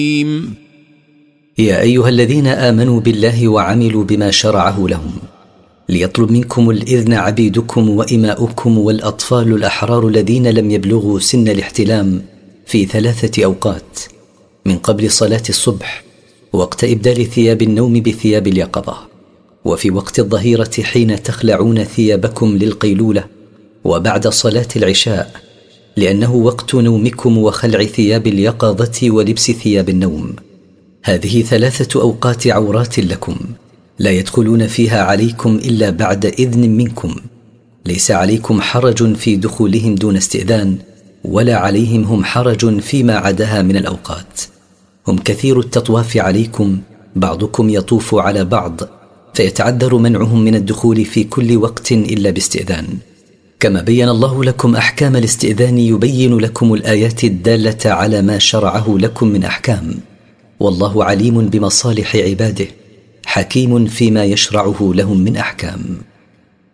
يا أيها الذين آمنوا بالله وعملوا بما شرعه لهم ليطلب منكم الإذن عبيدكم وإماؤكم والأطفال الأحرار الذين لم يبلغوا سن الاحتلام في 3 أوقات: من قبل صلاة الصبح، وقت إبدال ثياب النوم بثياب اليقظة، وفي وقت الظهيرة حين تخلعون ثيابكم للقيلولة، وبعد صلاة العشاء، لأنه وقت نومكم وخلع ثياب اليقظة ولبس ثياب النوم. هذه 3 أوقات عورات لكم لا يدخلون فيها عليكم إلا بعد إذن منكم، ليس عليكم حرج في دخولهم دون استئذان، ولا عليهم هم حرج فيما عداها من الأوقات. هم كثير التطواف عليكم، بعضكم يطوف على بعض، فيتعذر منعهم من الدخول في كل وقت إلا باستئذان. كما بين الله لكم أحكام الاستئذان يبين لكم الآيات الدالة على ما شرعه لكم من أحكام، والله عليم بمصالح عباده، حكيم فيما يشرعه لهم من أحكام.